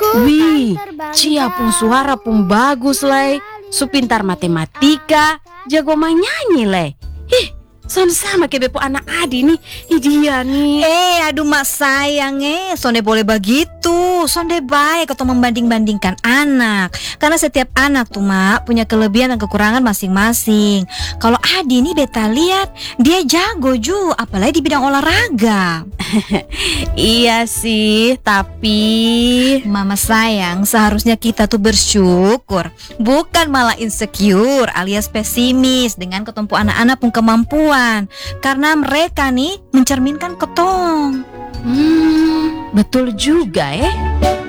Wih, Cia pun suara pun bagus leh. Su pintar matematika, jago main nyanyi leh. Ih, sama kayak bepo anak Adi nih. Ih, dia nih. Aduh mak sayang sonde boleh begitu. Sonde baik atau membanding-bandingkan anak. Karena setiap anak tuh mak punya kelebihan dan kekurangan masing-masing. Kalau Adi nih beta lihat dia jago ju, apalagi di bidang olahraga. Iya sih, tapi Mama sayang, seharusnya kita tuh bersyukur, bukan malah insecure alias pesimis dengan ketumpu anak-anak pun kemampuan. Karena mereka nih mencerminkan ketong. betul juga